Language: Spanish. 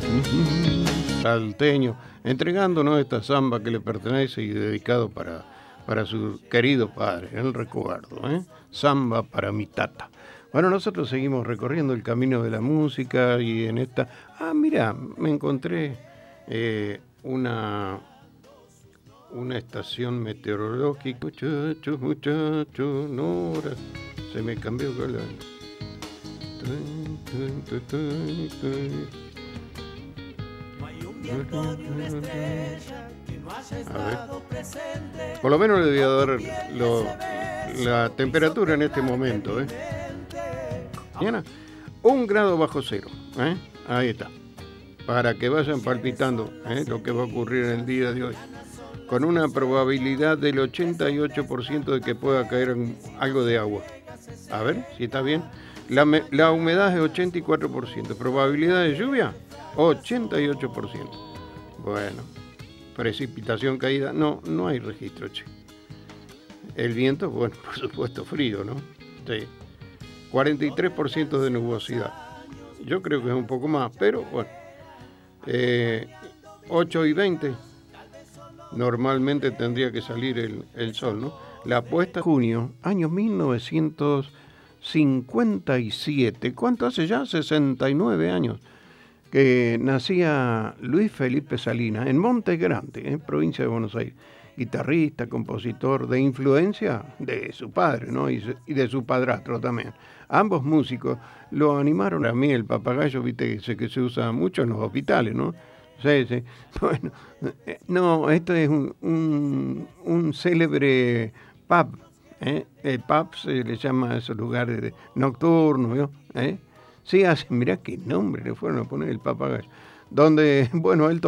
Salteño, entregándonos esta samba que le pertenece y dedicado para su querido padre, el recuerdo, ¿eh? Samba para mi tata. Bueno, nosotros seguimos recorriendo el camino de la música y en esta... Ah, mira, me encontré una estación meteorológica. Muchachos, muchachos, no, ahora se me cambió el... A ver. Por lo menos le voy a dar la temperatura en este momento. Mañana, 1 grado bajo cero. Ahí está. Para que vayan palpitando lo que va a ocurrir en el día de hoy. Con una probabilidad del 88% de que pueda caer algo de agua. A ver si está bien. La humedad es 84%. Probabilidad de lluvia, 88%. Bueno, precipitación caída, no hay registro, che. El viento, bueno, por supuesto frío, ¿no? Sí. 43% de nubosidad. Yo creo que es un poco más, pero bueno. 8:20. Normalmente tendría que salir el sol, ¿no? La puesta de junio, año 1957. ¿Cuánto hace ya? 69 años. Que nacía Luis Felipe Salinas en Monte Grande, provincia de Buenos Aires. Guitarrista, compositor, de influencia de su padre, ¿no? Y de su padrastro también. Ambos músicos lo animaron. A mí el papagayo, viste, que se usa mucho en los hospitales, ¿no? Sí. Bueno, no, esto es un célebre pub. El pub se le llama a esos lugares nocturnos, ¿no? Sí, mirá qué nombre le fueron a poner el papagayo. Donde, bueno, él